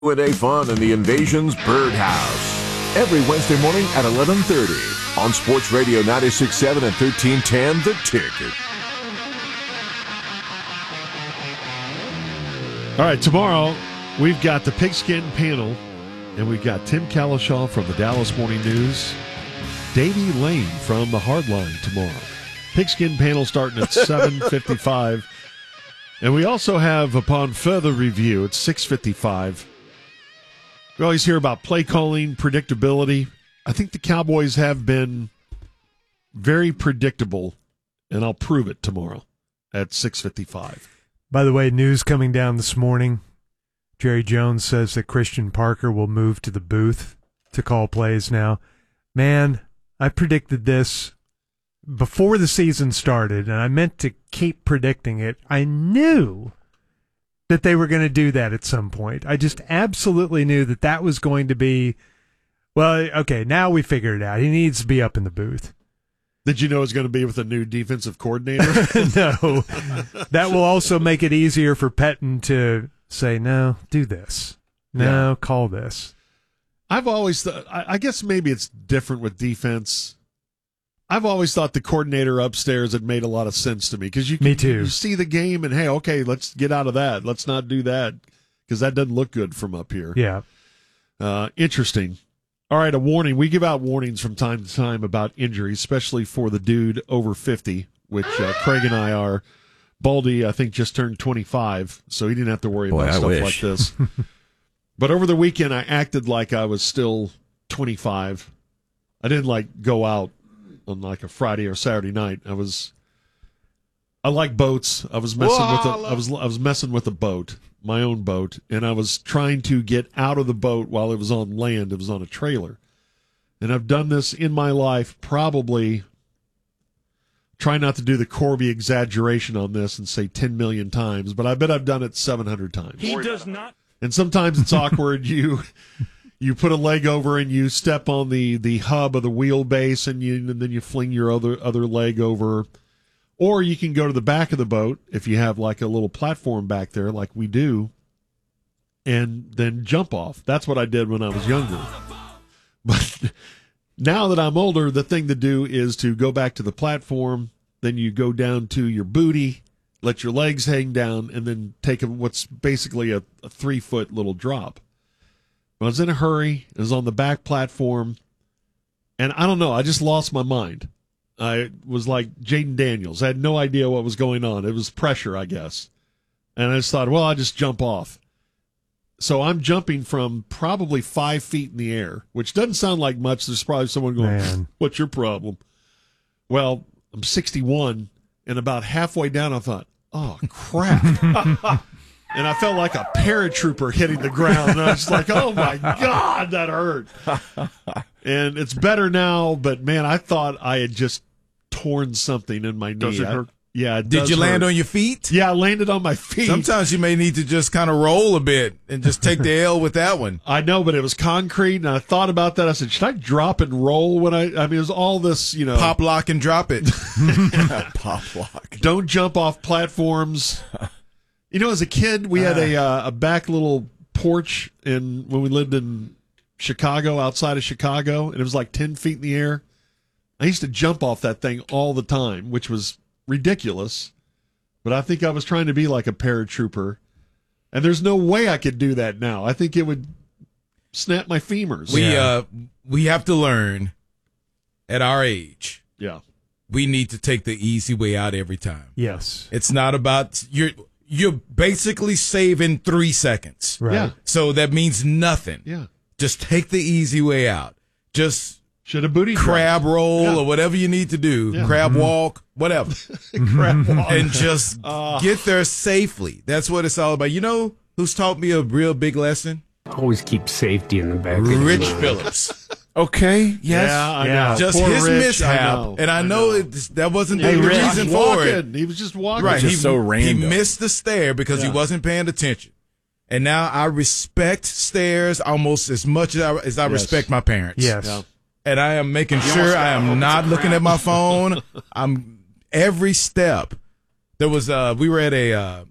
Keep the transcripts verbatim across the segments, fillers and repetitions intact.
Q and A fun in the Invasion's Birdhouse. Every Wednesday morning at eleven thirty on Sports Radio ninety-six point seven and thirteen ten The Ticket. All right, tomorrow we've got the Pigskin panel, and we've got Tim Kalishaw from the Dallas Morning News, Davey Lane from the Hardline tomorrow. Pigskin panel starting at seven fifty-five. And we also have, upon further review, at six fifty-five, we always hear about play calling, predictability. I think the Cowboys have been very predictable, and I'll prove it tomorrow at six fifty-five. By the way, news coming down this morning, Jerry Jones says that Christian Parker will move to the booth to call plays now. Man, I predicted this before the season started, and I meant to keep predicting it. I knew that they were going to do that at some point. I just absolutely knew that that was going to be, well, okay, now we figured it out. He needs to be up in the booth. Did you know it was going to be with a new defensive coordinator? No. That will also make it easier for Pettine to say, no, do this. No, yeah. Call this. I've always thought, I guess maybe it's different with defense. I've always thought the coordinator upstairs had made a lot of sense to me because you can, me too. You see the game and, hey, okay, let's get out of that. Let's not do that because that doesn't look good from up here. Yeah. Uh, interesting. All right, a warning. We give out warnings from time to time about injuries, especially for the dude over fifty, which uh, Craig and I are. Baldy, I think, just turned twenty-five, so he didn't have to worry Boy, about I stuff wish. like this. But over the weekend, I acted like I was still twenty-five. I didn't, like, go out on, like, a Friday or Saturday night. I was... I like boats. I was messing Whoa, with a, I was I was messing with a boat, my own boat, and I was trying to get out of the boat while it was on land. It was on a trailer. And I've done this in my life, probably try not to do the Corby exaggeration on this and say ten million times, but I bet I've done it seven hundred times. He does not. And sometimes it's awkward. You you put a leg over and you step on the, the hub of the wheelbase and you and then you fling your other other leg over. Or you can go to the back of the boat if you have like a little platform back there like we do and then jump off. That's what I did when I was younger. But now that I'm older, the thing to do is to go back to the platform, then you go down to your booty, let your legs hang down, and then take a, what's basically a, a three-foot little drop. I was in a hurry. It was on the back platform, and I don't know. I just lost my mind. I was like Jaden Daniels. I had no idea what was going on. It was pressure, I guess. And I just thought, well, I'll just jump off. So I'm jumping from probably five feet in the air, which doesn't sound like much. There's probably someone going, Man. What's your problem? Well, I'm sixty-one, and about halfway down, I thought, oh, crap. And I felt like a paratrooper hitting the ground. And I was like, oh, my God, that hurt. And it's better now, but, man, I thought I had just torn something in my knee. Does it hurt? I, yeah, it Did does you land hurt. on your feet? Yeah, I landed on my feet. Sometimes you may need to just kind of roll a bit and just take the L with that one. I know, but it was concrete, and I thought about that. I said, should I drop and roll when I – I mean, it was all this, you know. Pop, lock, and drop it. Pop, lock. Don't jump off platforms. You know, as a kid, we had a uh, a back little porch in when we lived in Chicago, outside of Chicago, and it was like ten feet in the air. I used to jump off that thing all the time, which was ridiculous. But I think I was trying to be like a paratrooper. And there's no way I could do that now. I think it would snap my femurs. We Yeah. uh we have to learn at our age. Yeah. We need to take the easy way out every time. Yes. It's not about you're you're basically saving three seconds. Right. Yeah. So that means nothing. Yeah. Just take the easy way out. Just Should have booty crab dropped. roll Yeah. or whatever you need to do. Yeah. Crab walk, whatever. Crab walk. And just Uh. get there safely. That's what it's all about. You know who's taught me a real big lesson? Always keep safety in the back of your Rich mind. Phillips. Okay. Yes. Yeah, I Yeah. know. Just Poor his Rich, mishap. I know. And I, I know, know. It, that wasn't He the was reason just for it. walking. He was just walking. Right. Just he, so random. He missed the stair because Yeah. he wasn't paying attention. And now I respect stairs almost as much as I, as I Yes. respect my parents. Yes. Yeah. And I am making sure I am not looking at my phone. I'm every step. There was uh we were at a uh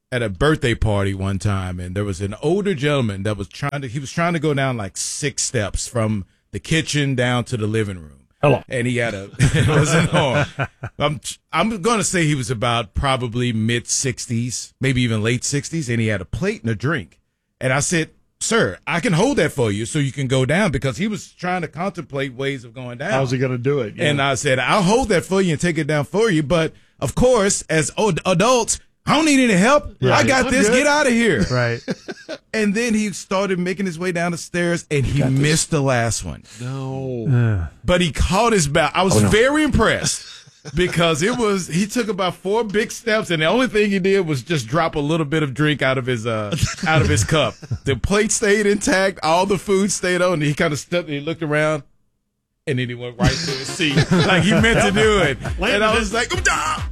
at a birthday party one time, and there was an older gentleman that was trying to, he was trying to go down like six steps from the kitchen down to the living room. Hello. And he had a, it wasn't on. I'm, I'm going to say he was about probably mid sixties, maybe even late sixties, and he had a plate and a drink. And I said, sir, I can hold that for you so you can go down, because he was trying to contemplate ways of going down. How's he going to do it? Yeah. And I said, I'll hold that for you and take it down for you. But, of course, as old adults, I don't need any help. Right. I got I'm this. good. Get out of here. Right. And then he started making his way down the stairs, and he missed the last one. No. Uh, But he caught his bow. I was Oh, no. very impressed because it was, he took about four big steps, and the only thing he did was just drop a little bit of drink out of his uh out of his cup. The plate stayed intact, all the food stayed on, and he kind of stepped and he looked around, and then he went right to his seat like he meant to do it. And I was like, "Ah!"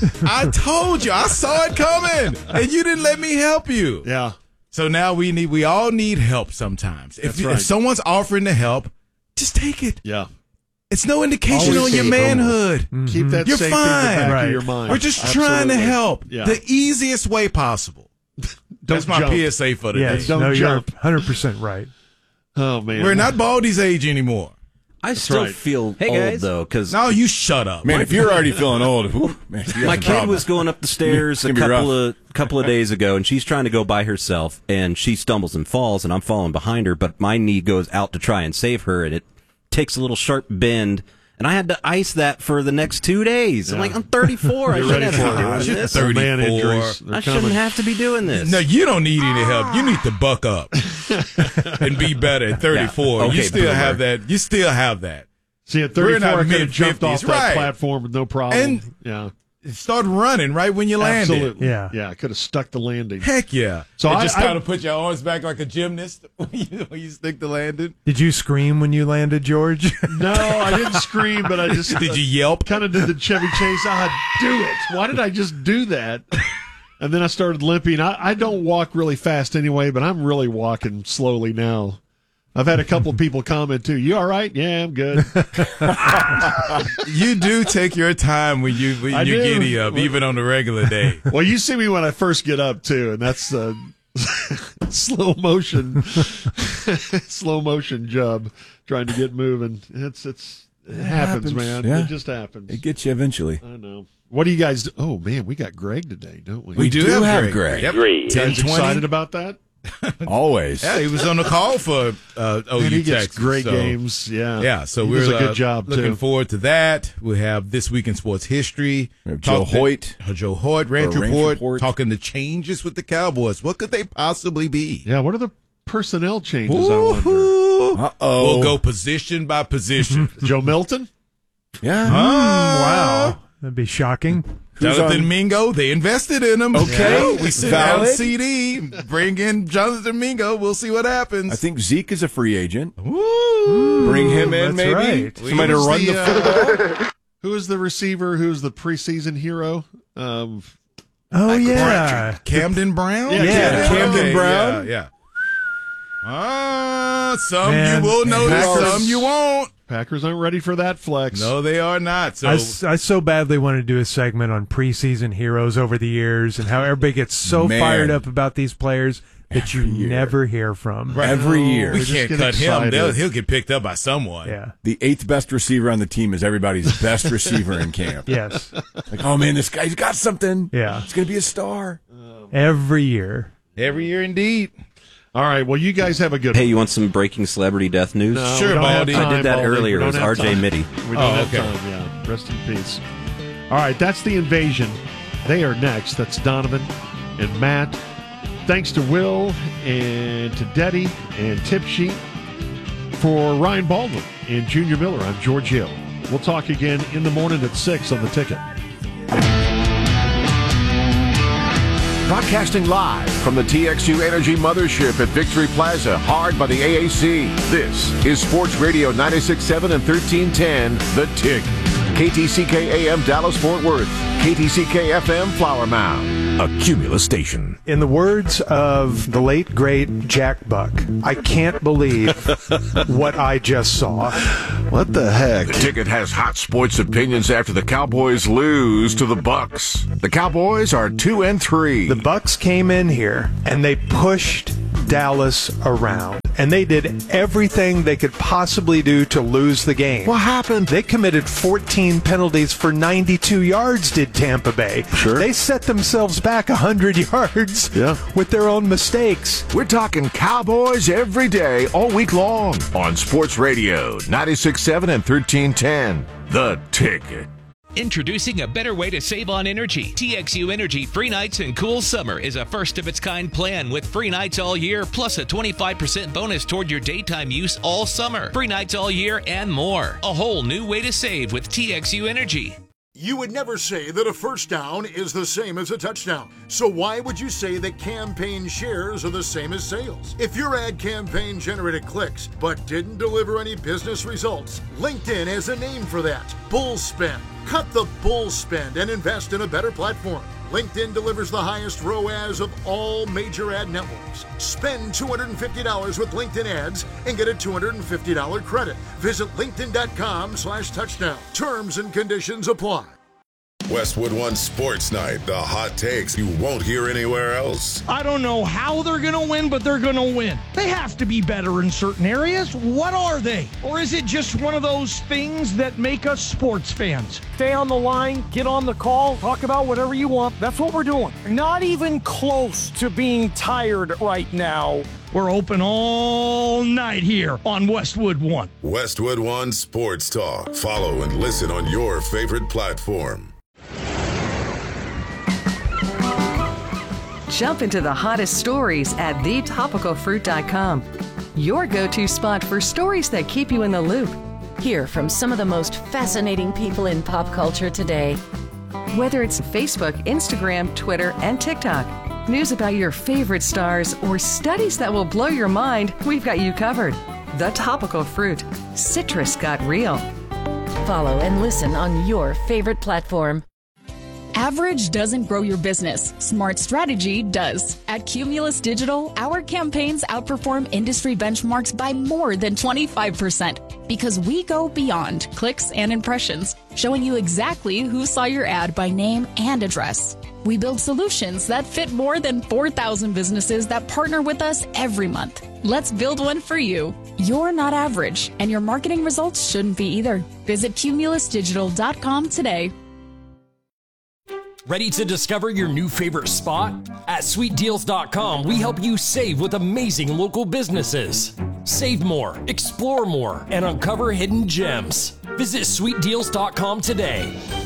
I told you, I saw it coming, and you didn't let me help you. Yeah. So now we need, we all need help sometimes. If, That's right. if someone's offering to help, just take it. Yeah. It's no indication Always on your keep it manhood. Keep that You're safety in the fine. back Right. of your mind. We're just trying to Absolutely. help Yeah. the easiest way possible. That's my jump. P S A for today. yes, Don't no, jump. you're one hundred percent right. Oh, man. We're not Baldy's age anymore. I still right. feel Hey, old guys. though, because No, you shut up. Man, if you're already feeling old, whew, man, you got my some kid problems. was going up the stairs It's a gonna be couple rough. of couple of days ago, and she's trying to go by herself, and she stumbles and falls, and I'm falling behind her, but my knee goes out to try and save her, and it takes a little sharp bend. And I had to ice that for the next two days. I'm Yeah. like, I'm thirty-four. I You're shouldn't ready have for to it. be Gosh, doing you're this. thirty. Man thirty-four. injuries. They're I shouldn't coming. have to be doing this. No, you don't need any help. You need to buck up and be better at thirty-four. Yeah. Okay, you still boomer. have that. You still have that. See, at We're in thirty-four, our I could have jumped off mid-fifties, that right. platform with no problem. And- yeah. Start running right when you landed. Absolutely. Yeah. Yeah, I could have stuck the landing. Heck yeah. So and I- just I- kind of put your arms back like a gymnast when you, when you stick the landing. Did you scream when you landed, George? No, I didn't scream, but I just Did you yelp? kind of did the Chevy Chase. Ah, do it. Why did I just do that? And then I started limping. I, I don't walk really fast anyway, but I'm really walking slowly now. I've had a couple people comment too. You all right? Yeah, I'm good. You do take your time when you when I you do. giddy up, even on a regular day. Well, you see me when I first get up too, and that's uh, slow motion, slow motion job trying to get moving. It's it's it, happens, happens, man. yeah. It just happens. It gets you eventually. I know. What do you guys do? Oh man, we got Greg today, don't we? We do, do have, have Greg. Greg. Yep. You ten guys twenty. excited about that? Always. Yeah, he was on the call for uh, O U Man, he gets Texas. great so- games. Yeah, Yeah, so he we're does a good uh, job looking too. forward to that. We have This Week in Sports History. We have Joe Talk to- Hoyt. uh, Joe Hoyt, Ranch Ranch Report, Report. talking the changes with the Cowboys. What could they possibly be? Yeah, what are the personnel changes? I wonder. Woo-hoo. Uh-oh. We'll go position by position. Joe Milton. Yeah. Wow. That'd be shocking. Jonathan on- Mingo, they invested in him. Okay. Yeah, we sit down Valid. C D, bring in Jonathan Mingo. We'll see what happens. I think Zeke is a free agent. Woo. Bring him in, That's maybe. right. Somebody to Who's run the, the, football. Who is the receiver? Who's the preseason hero? Um, Oh, yeah. Camden Brown? Yeah, Yeah, Camden Okay, Brown. Yeah, yeah. Ah, some Man, you will notice, Packers- some you won't. Packers aren't ready for that flex. No, they are not. So I, s- I so badly want to do a segment on preseason heroes over the years and how everybody gets so Man. fired up about these players that you Every year. never hear from. Every year. we just can't get cut him. excited. They'll, he'll get picked up by someone. Yeah. The eighth best receiver on the team is everybody's best receiver in camp. Yes. Like, oh, man, this guy's got something. Yeah. He's going to be a star. Every year. Every year, indeed. All right. Well, you guys have a good Hey, one. you want some breaking celebrity death news? No, Sure, we don't have Baldy. time, I did that Baldy. earlier. We It was don't have R J time. Mitty. We don't Oh, have okay. time. Yeah. Rest in peace. All right. That's the invasion. They are next. That's Donovan and Matt. Thanks to Will and to Deddy and Tip Sheet. For Ryan Baldwin and Junior Miller, I'm George Hill. We'll talk again in the morning at six on the Ticket. Broadcasting live from the T X U Energy Mothership at Victory Plaza, hard by the A A C. This is Sports Radio ninety-six point seven and thirteen ten, The Tick. K T C K A M Dallas-Fort Worth, K T C K F M Flower Mound, a Cumulus station. In the words of the late, great Jack Buck, I can't believe what I just saw. What the heck? The Ticket has hot sports opinions after the Cowboys lose to the Bucks. The Cowboys are two and three. The Bucks came in here and they pushed Dallas around, and they did everything they could possibly do to lose the game. What happened? They committed fourteen penalties for ninety-two yards, did Tampa Bay. Sure. They set themselves back one hundred yards Yeah. with their own mistakes. We're talking Cowboys every day, all week long, on Sports Radio ninety-six point seven and thirteen ten. The Ticket. Introducing a better way to save on energy. T X U Energy Free Nights and Cool Summer is a first-of-its-kind plan with free nights all year, plus a twenty-five percent bonus toward your daytime use all summer. Free nights all year and more. A whole new way to save with T X U Energy. You would never say that a first down is the same as a touchdown. So why would you say that campaign shares are the same as sales? If your ad campaign generated clicks but didn't deliver any business results, LinkedIn has a name for that: bull spend. Cut the bull spend and invest in a better platform. LinkedIn delivers the highest R O A S of all major ad networks. Spend two hundred fifty dollars with LinkedIn ads and get a two hundred fifty dollars credit. Visit linkedin.com slash touchdown. Terms and conditions apply. Westwood One Sports Night, the hot takes you won't hear anywhere else. I don't know how they're going to win, but they're going to win. They have to be better in certain areas. What are they? Or is it just one of those things that make us sports fans? Stay on the line, get on the call, talk about whatever you want. That's what we're doing. Not even close to being tired right now. We're open all night here on Westwood One. Westwood One Sports Talk. Follow and listen on your favorite platform. Jump into the hottest stories at the topical fruit dot com. Your go-to spot for stories that keep you in the loop. Hear from some of the most fascinating people in pop culture today. Whether it's Facebook, Instagram, Twitter, and TikTok, news about your favorite stars, or studies that will blow your mind, we've got you covered. The Topical Fruit. Citrus got real. Follow and listen on your favorite platform. Average doesn't grow your business. Smart strategy does. At Cumulus Digital, our campaigns outperform industry benchmarks by more than twenty-five percent because we go beyond clicks and impressions, showing you exactly who saw your ad by name and address. We build solutions that fit more than four thousand businesses that partner with us every month. Let's build one for you. You're not average, and your marketing results shouldn't be either. Visit cumulus digital dot com today. Ready to discover your new favorite spot? At sweet deals dot com, we help you save with amazing local businesses. Save more, explore more, and uncover hidden gems. Visit sweet deals dot com today.